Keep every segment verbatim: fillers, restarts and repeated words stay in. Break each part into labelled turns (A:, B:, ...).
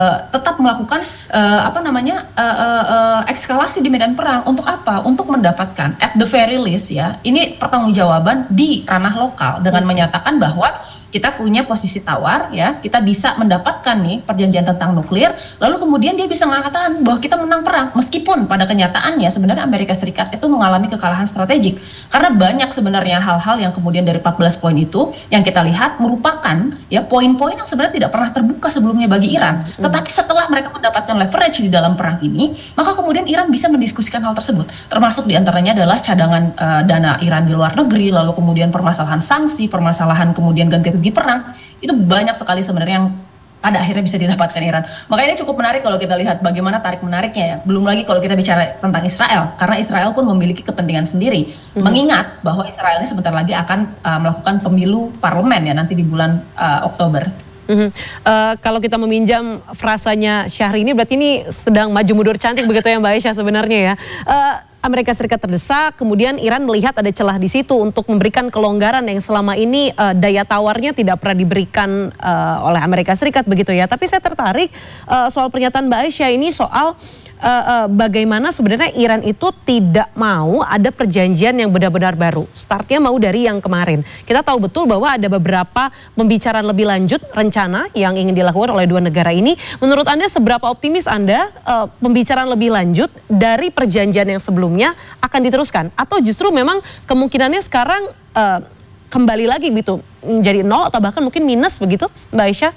A: uh, tetap melakukan uh, apa namanya uh, uh, uh, eskalasi di medan perang. Untuk apa? Untuk mendapatkan at the very least ya, ini pertanggungjawaban di ranah lokal dengan menyatakan bahwa kita punya posisi tawar ya, kita bisa mendapatkan nih perjanjian tentang nuklir, lalu kemudian dia bisa mengatakan bahwa kita menang perang, meskipun pada kenyataannya sebenarnya Amerika Serikat itu mengalami kekalahan strategik, karena banyak sebenarnya hal-hal yang kemudian dari empat belas poin itu yang kita lihat merupakan ya poin-poin yang sebenarnya tidak pernah terbuka sebelumnya bagi Iran, tetapi setelah mereka mendapatkan leverage di dalam perang ini, maka kemudian Iran bisa mendiskusikan hal tersebut, termasuk diantaranya adalah cadangan uh, dana Iran di luar negeri, lalu kemudian permasalahan sanksi, permasalahan kemudian ganti rugi perang, itu banyak sekali sebenarnya yang pada akhirnya bisa didapatkan Iran. Makanya ini cukup menarik kalau kita lihat bagaimana tarik menariknya ya. Belum lagi kalau kita bicara tentang Israel, karena Israel pun memiliki kepentingan sendiri. Mm-hmm. Mengingat bahwa Israel ini sebentar lagi akan uh, melakukan pemilu parlemen ya nanti di bulan uh, Oktober.
B: Mm-hmm. Uh, kalau kita meminjam frasanya Syahrini, berarti ini sedang maju mundur cantik begitu ya Mbak Aisyah sebenarnya ya. Uh, Amerika Serikat terdesak, kemudian Iran melihat ada celah di situ untuk memberikan kelonggaran yang selama ini uh, daya tawarnya tidak pernah diberikan uh, oleh Amerika Serikat begitu ya. Tapi saya tertarik uh, soal pernyataan Mbak Aisyah ini soal uh, uh, bagaimana sebenarnya Iran itu tidak mau ada perjanjian yang benar-benar baru. Startnya mau dari yang kemarin. Kita tahu betul bahwa ada beberapa pembicaraan lebih lanjut rencana yang ingin dilakukan oleh dua negara ini. Menurut Anda seberapa optimis Anda uh, pembicaraan lebih lanjut dari perjanjian yang sebelumnya akan diteruskan, atau justru memang kemungkinannya sekarang uh, kembali lagi gitu menjadi nol atau bahkan mungkin minus begitu Mbak Aisyah?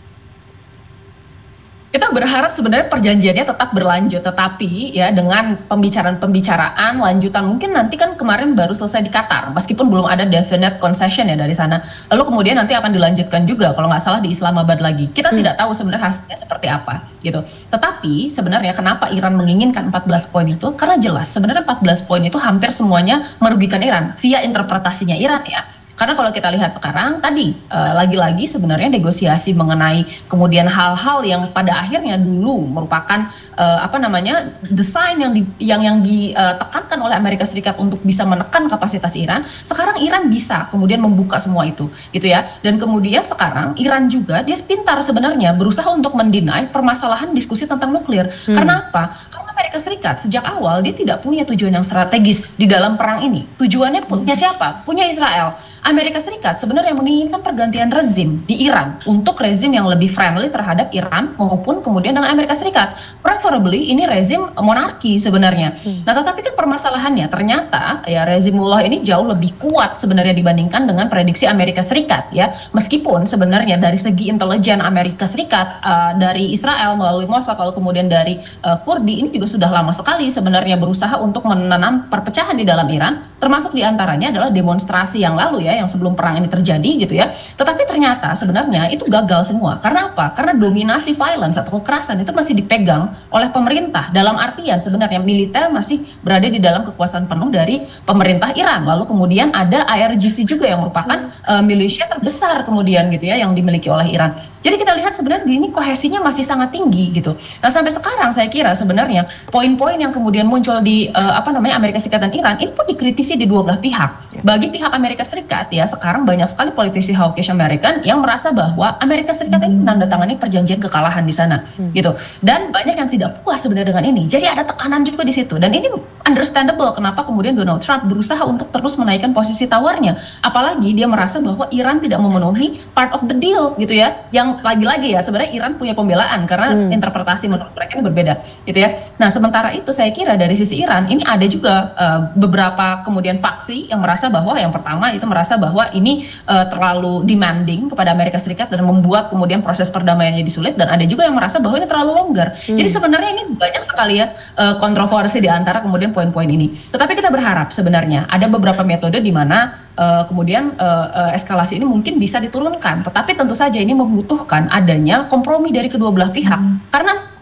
A: Kita berharap sebenarnya perjanjiannya tetap berlanjut, tetapi ya dengan pembicaraan-pembicaraan lanjutan, mungkin nanti kan kemarin baru selesai di Qatar, meskipun belum ada definite concession ya dari sana. Lalu kemudian nanti akan dilanjutkan juga kalau nggak salah di Islamabad lagi. Kita hmm. tidak tahu sebenarnya hasilnya seperti apa gitu. Tetapi sebenarnya kenapa Iran menginginkan empat belas poin itu? Karena jelas sebenarnya empat belas poin itu hampir semuanya merugikan Iran via interpretasinya Iran ya. Karena kalau kita lihat sekarang tadi uh, lagi-lagi sebenarnya negosiasi mengenai kemudian hal-hal yang pada akhirnya dulu merupakan uh, apa namanya desain yang di, yang yang ditekankan oleh Amerika Serikat untuk bisa menekan kapasitas Iran, sekarang Iran bisa kemudian membuka semua itu gitu ya. Dan kemudian sekarang Iran juga dia pintar sebenarnya berusaha untuk mendinai permasalahan diskusi tentang nuklir. Hmm. Karena apa? Karena Amerika Serikat sejak awal dia tidak punya tujuan yang strategis di dalam perang ini. Tujuannya punya siapa? Punya Israel. Amerika Serikat sebenarnya menginginkan pergantian rezim di Iran untuk rezim yang lebih friendly terhadap Iran maupun kemudian dengan Amerika Serikat. Preferably ini rezim monarki sebenarnya. Hmm. Nah, tetapi kan permasalahannya ternyata ya rezimullah ini jauh lebih kuat sebenarnya dibandingkan dengan prediksi Amerika Serikat ya. Meskipun sebenarnya dari segi intelijen Amerika Serikat uh, dari Israel melalui Mossad lalu kemudian dari uh, Kurdi ini juga sudah lama sekali sebenarnya berusaha untuk menanam perpecahan di dalam Iran, termasuk diantaranya adalah demonstrasi yang lalu ya, yang sebelum perang ini terjadi gitu ya. Tetapi ternyata sebenarnya itu gagal semua. Karena apa? Karena dominasi violence atau kekerasan itu masih dipegang oleh pemerintah. Dalam artian sebenarnya militer masih berada di dalam kekuasaan penuh dari pemerintah Iran. Lalu kemudian ada I R G C juga yang merupakan uh, militia terbesar kemudian gitu ya yang dimiliki oleh Iran. Jadi kita lihat sebenarnya ini kohesinya masih sangat tinggi gitu. Nah, sampai sekarang saya kira sebenarnya poin-poin yang kemudian muncul di uh, apa namanya Amerika Serikat dan Iran ini pun dikritisi di dua belah pihak. Bagi pihak Amerika Serikat ya sekarang banyak sekali politisi hawkish American yang merasa bahwa Amerika Serikat ini menandatangani perjanjian kekalahan di sana hmm. gitu, dan banyak yang tidak puas sebenarnya dengan ini. Jadi ada tekanan juga di situ, dan ini understandable kenapa kemudian Donald Trump berusaha untuk terus menaikkan posisi tawarnya, apalagi dia merasa bahwa Iran tidak memenuhi part of the deal gitu ya, yang lagi-lagi ya sebenarnya Iran punya pembelaan karena hmm. interpretasi menurut mereka ini berbeda gitu ya. Nah, sementara itu saya kira dari sisi Iran ini ada juga uh, beberapa kemudian faksi yang merasa bahwa yang pertama itu merasa bahwa ini uh, terlalu demanding kepada Amerika Serikat dan membuat kemudian proses perdamaiannya disulit, dan ada juga yang merasa bahwa ini terlalu longgar. Hmm. Jadi sebenarnya ini banyak sekali ya uh, kontroversi di antara kemudian poin-poin ini. Tetapi kita berharap sebenarnya ada beberapa metode di mana uh, kemudian uh, uh, eskalasi ini mungkin bisa diturunkan. Tetapi tentu saja ini membutuhkan adanya kompromi dari kedua belah pihak. Hmm. Karena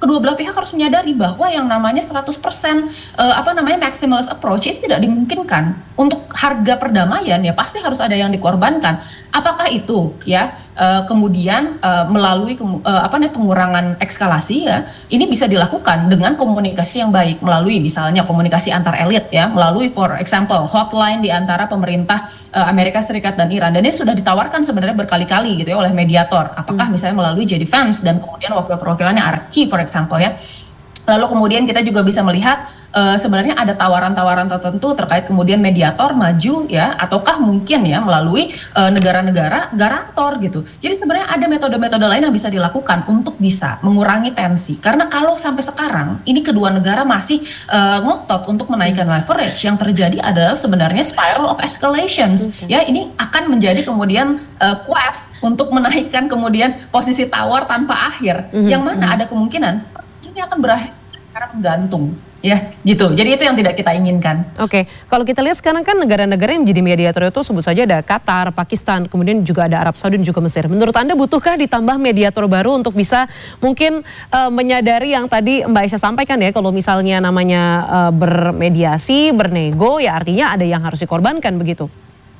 A: kedua belah pihak harus menyadari bahwa yang namanya seratus persen uh, apa namanya maximalist approach itu tidak dimungkinkan. Untuk harga perdamaian ya pasti harus ada yang dikorbankan. Apakah itu ya uh, kemudian uh, melalui uh, apa namanya pengurangan eskalasi ya, ini bisa dilakukan dengan komunikasi yang baik melalui misalnya komunikasi antar elit ya, melalui for example hotline di antara pemerintah uh, Amerika Serikat dan Iran, dan ini sudah ditawarkan sebenarnya berkali-kali gitu ya oleh mediator. Apakah hmm. misalnya melalui J D Vance dan kemudian wakil perwakilannya Archie for example ya. Lalu kemudian kita juga bisa melihat uh, sebenarnya ada tawaran-tawaran tertentu terkait kemudian mediator maju ya, ataukah mungkin ya melalui uh, negara-negara garantor gitu. Jadi sebenarnya ada metode-metode lain yang bisa dilakukan untuk bisa mengurangi tensi. Karena kalau sampai sekarang ini kedua negara masih uh, ngotot untuk menaikkan leverage, yang terjadi adalah sebenarnya spiral of escalations. Okay. Ya, ini akan menjadi kemudian uh, quest untuk menaikkan kemudian posisi tawar tanpa akhir. Mm-hmm. Yang mana ada kemungkinan ini akan berakhir karena menggantung ya gitu. Jadi itu yang tidak kita inginkan.
B: Oke, kalau kita lihat sekarang kan negara-negara yang menjadi mediator itu sebut saja ada Qatar, Pakistan, kemudian juga ada Arab Saudi dan juga Mesir. Menurut Anda butuhkah ditambah mediator baru untuk bisa mungkin uh, menyadari yang tadi Mbak Aisyah sampaikan ya, kalau misalnya namanya uh, bermediasi, bernego ya artinya ada yang harus dikorbankan begitu?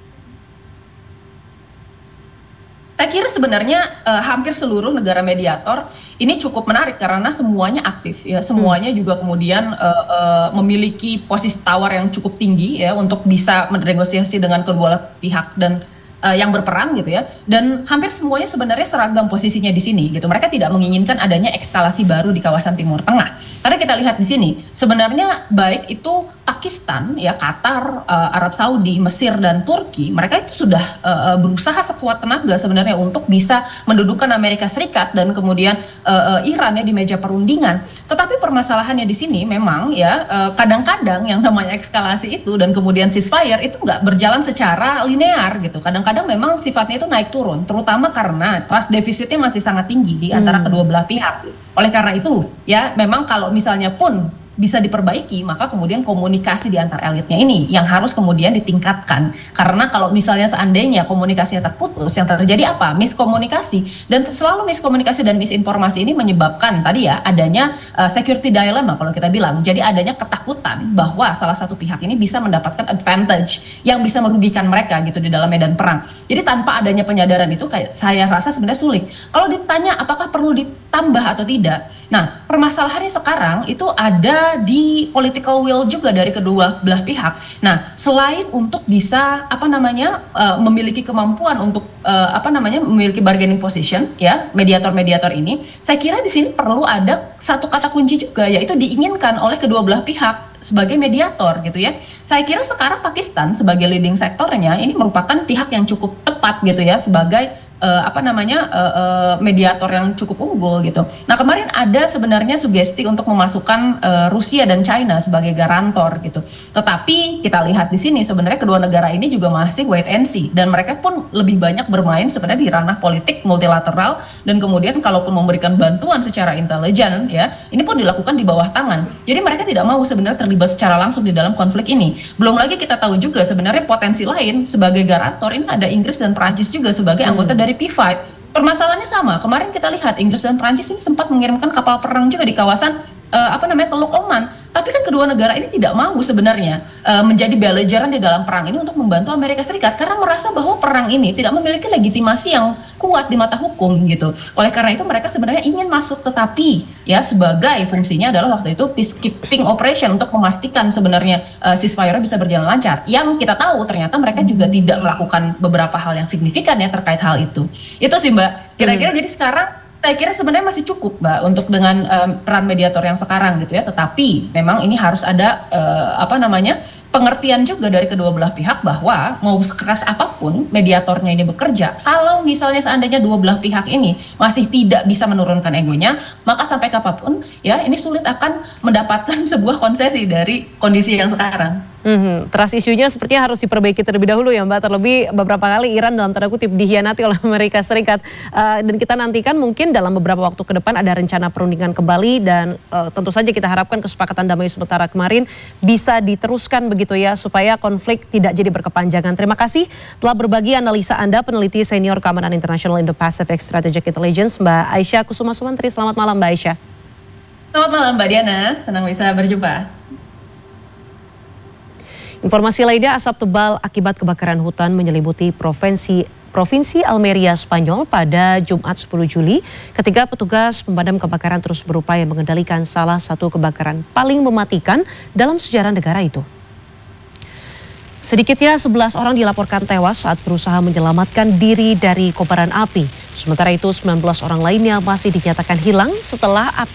A: Saya kira sebenarnya uh, hampir seluruh negara mediator ini cukup menarik karena semuanya aktif ya, semuanya hmm. juga kemudian uh, uh, memiliki posisi tawar yang cukup tinggi ya untuk bisa bernegosiasi dengan kedua pihak dan uh, yang berperang gitu ya, dan hampir semuanya sebenarnya seragam posisinya di sini gitu. Mereka tidak menginginkan adanya eskalasi baru di kawasan Timur Tengah. Karena kita lihat di sini sebenarnya baik itu Pakistan, ya Qatar, uh, Arab Saudi, Mesir dan Turki, mereka itu sudah uh, berusaha sekuat tenaga sebenarnya untuk bisa mendudukan Amerika Serikat dan kemudian uh, uh, Iran ya di meja perundingan. Tetapi permasalahannya di sini memang ya uh, kadang-kadang yang namanya eskalasi itu dan kemudian ceasefire itu nggak berjalan secara linear gitu. Kadang-kadang memang sifatnya itu naik turun, terutama karena trust deficitnya masih sangat tinggi di antara hmm. kedua belah pihak. Oleh karena itu ya memang kalau misalnya pun bisa diperbaiki, maka kemudian komunikasi di antar elitnya ini yang harus kemudian ditingkatkan. Karena kalau misalnya seandainya komunikasinya terputus, yang terjadi apa? Miskomunikasi. Dan selalu miskomunikasi dan misinformasi ini menyebabkan tadi ya adanya uh, security dilemma kalau kita bilang. Jadi adanya ketakutan bahwa salah satu pihak ini bisa mendapatkan advantage yang bisa merugikan mereka gitu di dalam medan perang. Jadi tanpa adanya penyadaran itu kayak saya rasa sebenarnya sulit. Kalau ditanya apakah perlu ditambah atau tidak? Nah, permasalahannya sekarang itu ada di political will juga dari kedua belah pihak. Nah, selain untuk bisa apa namanya uh, memiliki kemampuan untuk uh, apa namanya memiliki bargaining position ya, mediator-mediator ini, saya kira di sini perlu ada satu kata kunci juga, yaitu diinginkan oleh kedua belah pihak sebagai mediator gitu ya. Saya kira sekarang Pakistan sebagai leading sektornya ini merupakan pihak yang cukup tepat gitu ya sebagai Uh, apa namanya uh, uh, mediator yang cukup unggul gitu. Nah kemarin ada sebenarnya sugesti untuk memasukkan uh, Rusia dan China sebagai garantor gitu. Tetapi kita lihat di sini sebenarnya kedua negara ini juga masih wait and see, dan mereka pun lebih banyak bermain sebenarnya di ranah politik multilateral, dan kemudian kalaupun memberikan bantuan secara intelijen ya ini pun dilakukan di bawah tangan. Jadi mereka tidak mau sebenarnya terlibat secara langsung di dalam konflik ini. Belum lagi kita tahu juga sebenarnya potensi lain sebagai garantor ini ada Inggris dan Prancis juga sebagai hmm. anggota dari dari P lima. Permasalahannya sama. Kemarin kita lihat Inggris dan Prancis ini sempat mengirimkan kapal perang juga di kawasan uh, apa namanya Teluk Oman. Tapi kan kedua negara ini tidak mau sebenarnya uh, menjadi belligerent di dalam perang ini untuk membantu Amerika Serikat karena merasa bahwa perang ini tidak memiliki legitimasi yang kuat di mata hukum gitu. Oleh karena itu mereka sebenarnya ingin masuk, tetapi ya sebagai fungsinya adalah waktu itu peacekeeping operation untuk memastikan sebenarnya uh, ceasefire bisa berjalan lancar. Yang kita tahu ternyata mereka juga tidak melakukan beberapa hal yang signifikan ya terkait hal itu. Itu sih Mbak. Kira-kira hmm. jadi sekarang saya kira sebenarnya masih cukup Mbak untuk dengan um, peran mediator yang sekarang gitu ya, tetapi memang ini harus ada uh, apa namanya pengertian juga dari kedua belah pihak bahwa mau sekeras apapun mediatornya ini bekerja, kalau misalnya seandainya dua belah pihak ini masih tidak bisa menurunkan egonya, maka sampai kapanpun ya ini sulit akan mendapatkan sebuah konsesi dari kondisi yang sekarang.
B: Hmm, trust isunya sepertinya harus diperbaiki terlebih dahulu ya Mbak. Terlebih beberapa kali Iran dalam tanda kutip dikhianati oleh Amerika Serikat. Uh, dan kita nantikan mungkin dalam beberapa waktu ke depan ada rencana perundingan kembali, dan uh, tentu saja kita harapkan kesepakatan damai sementara kemarin bisa diteruskan begitu ya, supaya konflik tidak jadi berkepanjangan. Terima kasih telah berbagi analisa Anda, peneliti senior keamanan internasional Indo-Pacific Strategic Intelligence, Mbak Aisyah Kusuma Sumantri. Selamat malam Mbak Aisyah.
A: Selamat malam Mbak Diana, senang bisa berjumpa.
B: Informasi lainnya, asap tebal akibat kebakaran hutan menyelimuti provinsi Provinsi Almeria, Spanyol pada Jumat sepuluh Juli ketika petugas pemadam kebakaran terus berupaya mengendalikan salah satu kebakaran paling mematikan dalam sejarah negara itu. Sedikitnya sebelas orang dilaporkan tewas saat berusaha menyelamatkan diri dari kobaran api. Sementara itu sembilan belas orang lainnya masih dinyatakan hilang setelah api